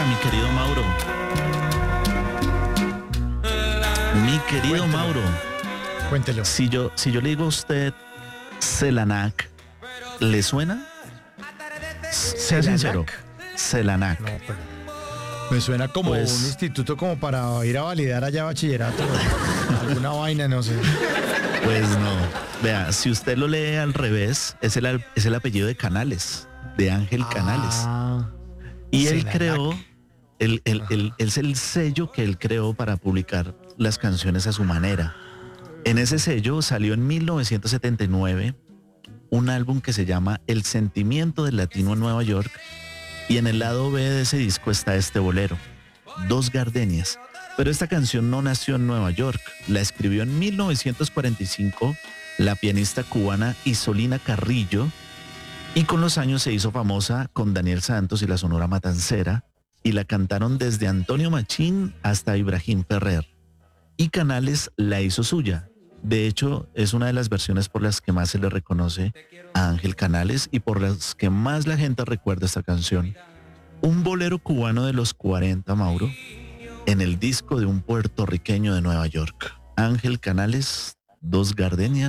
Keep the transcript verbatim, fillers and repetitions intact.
mi querido Mauro. Mi querido Cuéntelo. Mauro, Cuéntelo. si yo, si yo le digo a usted Selanac, ¿le suena? Sea sincero. Selanac. No, pero me suena como Pues- un instituto como para ir a validar allá bachillerato. Alguna vaina, no sé. Pues no. Vea, si usted lo lee al revés, es el, es el apellido de Canales, de Ángel Canales. Ah, Y él Selanac. creó, él, él- él- es el sello que él creó para publicar las canciones a su manera. En ese sello salió en mil novecientos setenta y nueve un álbum que se llama El sentimiento del latino en Nueva York, y en el lado B de ese disco está este bolero, Dos Gardenias. Pero esta canción no nació en Nueva York, la escribió en mil novecientos cuarenta y cinco la pianista cubana Isolina Carrillo, y con los años se hizo famosa con Daniel Santos y la Sonora Matancera, y la cantaron desde Antonio Machín hasta Ibrahim Ferrer. Y Canales la hizo suya. De hecho, es una de las versiones por las que más se le reconoce a Ángel Canales y por las que más la gente recuerda esta canción. Un bolero cubano de los cuarenta, Mauro, en el disco de un puertorriqueño de Nueva York. Ángel Canales, Dos Gardenias.